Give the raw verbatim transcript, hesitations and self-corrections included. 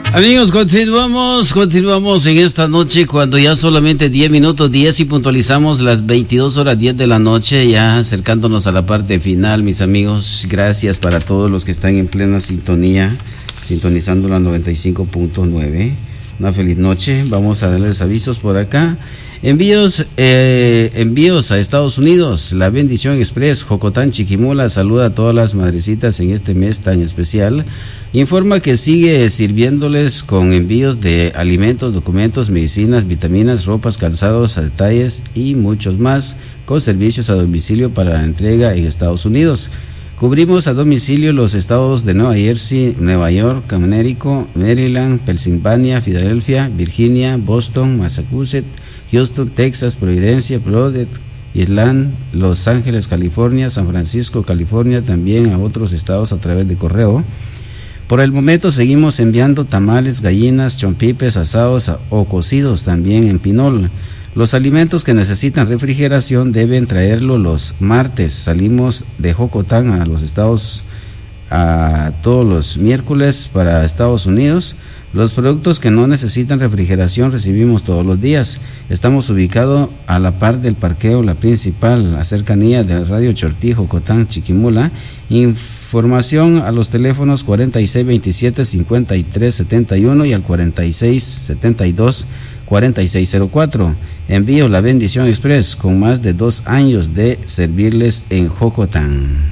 Amigos, continuamos, continuamos en esta noche cuando ya solamente diez minutos diez y puntualizamos las veintidós horas diez de la noche, ya acercándonos a la parte final, mis amigos. Gracias para todos los que están en plena sintonía, sintonizando la noventa y cinco punto nueve. Una feliz noche. Vamos a darles avisos por acá. Envíos, eh, envíos a Estados Unidos. La Bendición Express, Jocotán, Chiquimula, saluda a todas las madrecitas en este mes tan especial. Informa que sigue sirviéndoles con envíos de alimentos, documentos, medicinas, vitaminas, ropas, calzados, detalles y muchos más, con servicios a domicilio para la entrega en Estados Unidos. Cubrimos a domicilio los estados de Nueva Jersey, Nueva York, Connecticut, Maryland, Pensilvania, Filadelfia, Virginia, Boston, Massachusetts, Houston, Texas, Providencia, Florida, Irlanda, Los Ángeles, California, San Francisco, California, también a otros estados a través de correo. Por el momento seguimos enviando tamales, gallinas, chompipes, asados o cocidos también en Pinol. Los alimentos que necesitan refrigeración deben traerlo los martes. Salimos de Jocotán a los estados a todos los miércoles para Estados Unidos. Los productos que no necesitan refrigeración recibimos todos los días. Estamos ubicados a la par del parqueo La Principal, a cercanía del Radio Chortí, Jocotán, Chiquimula. Información a los teléfonos cuarenta y seis veintisiete cincuenta y tres setenta y uno y al cuarenta y seis setenta y dos cuarenta y seis cero cuatro. Envío La Bendición Express, con más de dos años de servirles en Jocotán.